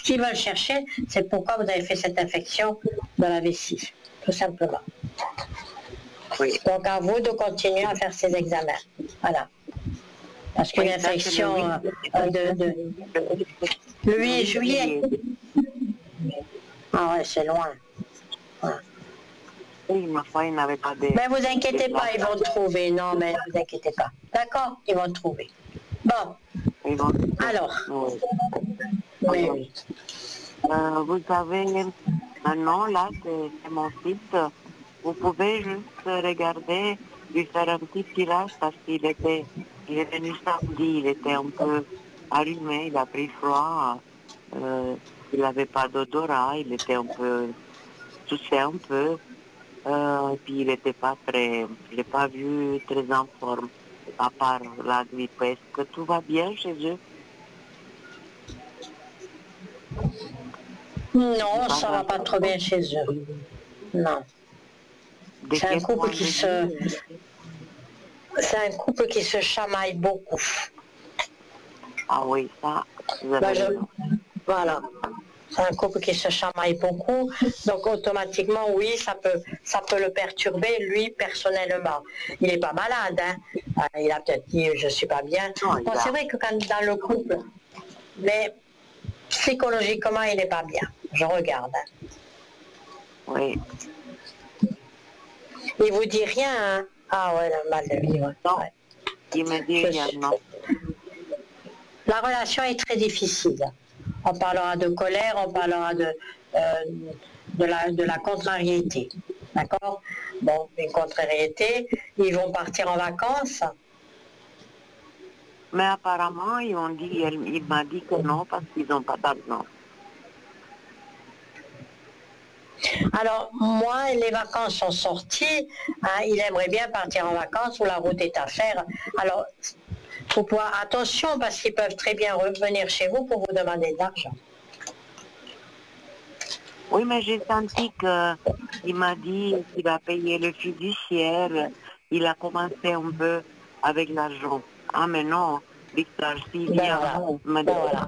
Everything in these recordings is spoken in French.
qu'ils veulent chercher, c'est pourquoi vous avez fait cette infection dans la vessie, tout simplement. Oui. Donc à vous de continuer à faire ces examens. Voilà. Parce qu'une infection le 8 juillet. Ah ouais, c'est loin. Ouais. Oui, ma foi, il n'avait pas de... Mais vous inquiétez pas, ils vont trouver. Non, mais vous inquiétez pas. D'accord? Ils vont trouver. Bon. Alors. Oui. Oui. Vous savez, maintenant, là, c'est mon fils. Vous pouvez juste regarder, lui faire un petit tirage parce il est venu samedi, il était un peu allumé, il a pris froid, il n'avait pas d'odorat, il était un peu toussé un peu, et puis il n'était pas très, je l'ai pas vu très en forme, à part la grippe. Est-ce que tout va bien chez eux? Non, ça va pas trop bien chez eux. Non. C'est un couple qui se chamaille beaucoup. Ah oui, ça, vous avez raison. Voilà. C'est un couple qui se chamaille beaucoup, donc automatiquement, oui, ça peut le perturber, lui, personnellement. Il n'est pas malade, hein. Il a peut-être dit, je ne suis pas bien. Bon, c'est vrai que quand dans le couple, mais psychologiquement, il n'est pas bien. Je regarde. Hein. Oui. Il vous dit rien, hein? Ah ouais, le mal de vivre. Non, ouais. il me dit rien, non. La relation est très difficile. On parlera de colère, on parlera de la contrariété. D'accord? Bon, une contrariété, ils vont partir en vacances. Mais apparemment, il m'a dit que non parce qu'ils n'ont pas d'argent. Alors, moi, les vacances sont sorties. Hein, il aimerait bien partir en vacances où la route est à faire. Alors, faut pouvoir, attention, parce qu'ils peuvent très bien revenir chez vous pour vous demander de l'argent. Oui, mais j'ai senti qu'il m'a dit qu'il va payer le fiduciaire. Il a commencé un peu avec l'argent. Ah, mais non, Victor, s'il vient, Voilà.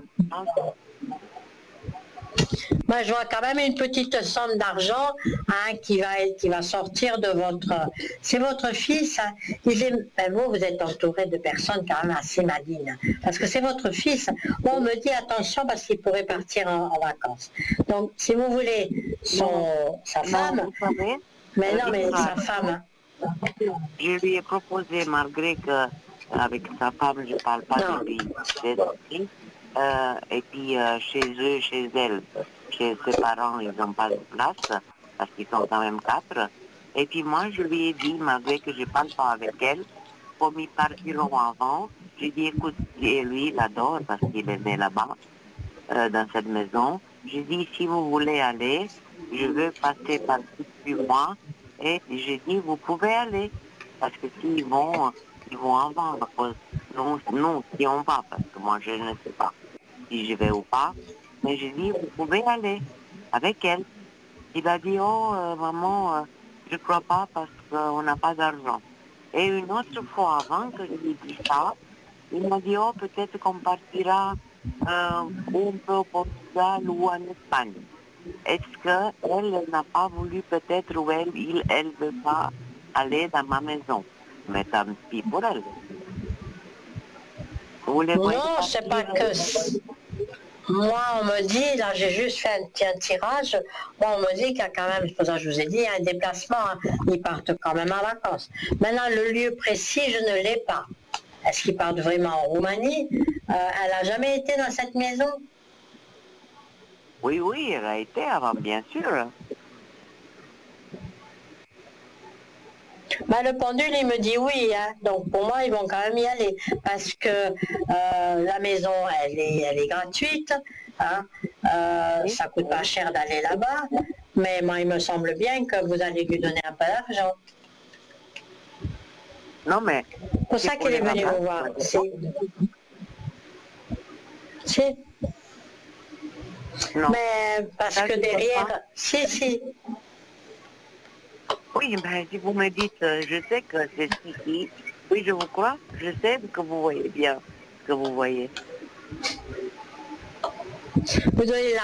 Moi, je vois quand même une petite somme d'argent hein, qui va sortir de votre... C'est votre fils. Hein. Vous êtes entouré de personnes quand même assez malines. Parce que c'est votre fils. Moi, on me dit attention parce qu'il pourrait partir en vacances. Donc, si vous voulez sa femme... savez, mais non, mais sa femme... Je lui ai proposé, malgré que avec sa femme, je ne parle pas depuis des années, et puis chez eux, chez elle, chez ses parents, ils n'ont pas de place, parce qu'ils sont quand même 4. Et puis moi, je lui ai dit, malgré que je ne parle pas avec elle, comme ils partiront avant, j'ai dit, écoute, et lui, il adore, parce qu'il est né là-bas, dans cette maison. J'ai dit, si vous voulez aller, je veux passer par 18 mois, et j'ai dit, vous pouvez aller. Parce que s'ils vont, ils vont avant. Nous, si on va, parce que moi, je ne sais pas si je vais ou pas. Mais j'ai dit, vous pouvez aller avec elle. Il a dit, oh, maman, je ne crois pas parce qu'on n'a pas d'argent. Et une autre fois avant que je lui dise ça, il m'a dit, oh, peut-être qu'on partira ou un peu au Portugal ou en Espagne. Est-ce qu'elle n'a pas voulu peut-être ou elle ne veut pas aller dans ma maison? Mais tant pis pour elle. Vous les voyez Non, c'est pas que... Moi, on me dit, là j'ai juste fait un tirage, moi on me dit qu'il y a quand même, c'est pour ça que je vous ai dit, un déplacement, hein. Ils partent quand même en vacances. Maintenant, le lieu précis, je ne l'ai pas. Est-ce qu'ils partent vraiment en Roumanie? Elle n'a jamais été dans cette maison? Oui, oui, elle a été avant, bien sûr. Ben, le pendule, il me dit oui, hein. Donc pour moi, ils vont quand même y aller, parce que la maison, elle est gratuite, hein. Ça coûte pas cher d'aller là-bas, mais moi, il me semble bien que vous allez lui donner un peu d'argent. Non, mais... C'est pour ça qu'il est venu vous voir. Si. Non. Mais parce que derrière... Si. Oui, ben, si vous me dites, je sais que c'est ici. Oui, je vous crois. Je sais que vous voyez bien ce que vous voyez. Vous donnez